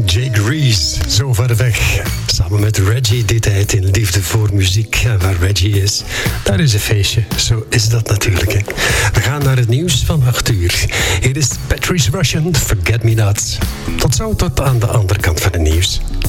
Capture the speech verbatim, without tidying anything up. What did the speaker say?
Jake Reese, zo ver weg. Samen met Reggie die tijd in Liefde voor Muziek. En waar Reggie is, daar is een feestje. Zo is dat natuurlijk. Hè. We gaan naar het nieuws van acht uur. Hier is Patrice Rushen, Forget Me Not. Tot zo, tot aan de andere kant van het nieuws.